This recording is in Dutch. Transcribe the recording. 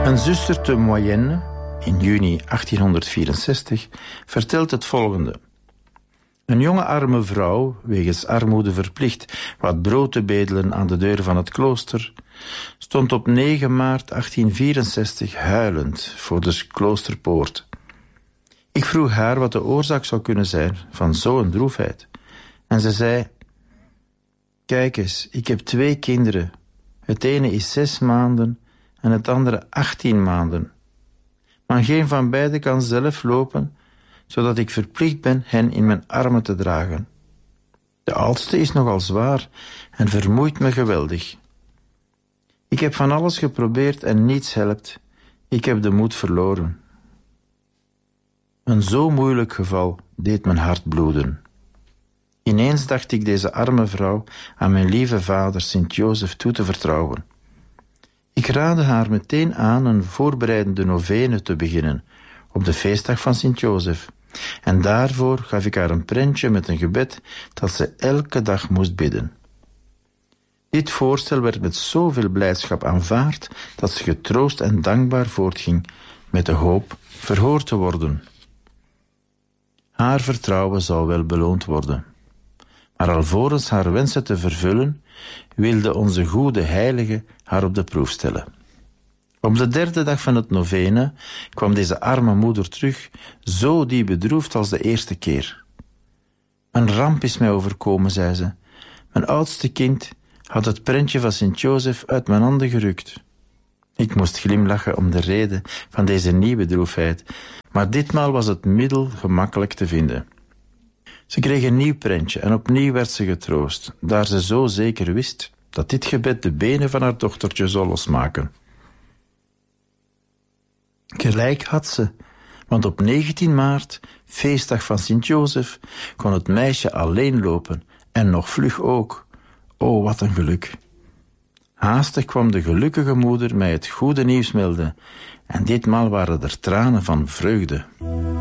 Een zuster te Moyenne, in juni 1864, vertelt het volgende. Een jonge arme vrouw, wegens armoede verplicht wat brood te bedelen aan de deur van het klooster, stond op 9 maart 1864 huilend voor de kloosterpoort. Ik vroeg haar wat de oorzaak zou kunnen zijn van zo'n droefheid. En ze zei: kijk eens, ik heb 2 kinderen. Het ene is 6 maanden en het andere 18 maanden. Maar geen van beiden kan zelf lopen, zodat ik verplicht ben hen in mijn armen te dragen. De oudste is nogal zwaar en vermoeit me geweldig. Ik heb van alles geprobeerd en niets helpt. Ik heb de moed verloren. Een zo moeilijk geval deed mijn hart bloeden. Ineens dacht ik deze arme vrouw aan mijn lieve vader Sint-Jozef toe te vertrouwen. Ik raadde haar meteen aan een voorbereidende novene te beginnen op de feestdag van Sint-Jozef. En daarvoor gaf ik haar een prentje met een gebed dat ze elke dag moest bidden. Dit voorstel werd met zoveel blijdschap aanvaard dat ze getroost en dankbaar voortging met de hoop verhoord te worden. Haar vertrouwen zou wel beloond worden. Maar alvorens haar wensen te vervullen, wilde onze goede heilige haar op de proef stellen. Op de 3e dag van het novene kwam deze arme moeder terug, zo diep bedroefd als de eerste keer. Een ramp is mij overkomen, zei ze. Mijn oudste kind had het prentje van Sint-Jozef uit mijn handen gerukt. Ik moest glimlachen om de reden van deze nieuwe droefheid, maar ditmaal was het middel gemakkelijk te vinden. Ze kreeg een nieuw prentje en opnieuw werd ze getroost, daar ze zo zeker wist dat dit gebed de benen van haar dochtertje zou losmaken. Gelijk had ze, want op 19 maart, feestdag van Sint-Jozef, kon het meisje alleen lopen en nog vlug ook. O, wat een geluk! Haastig kwam de gelukkige moeder mij het goede nieuws melden en ditmaal waren er tranen van vreugde.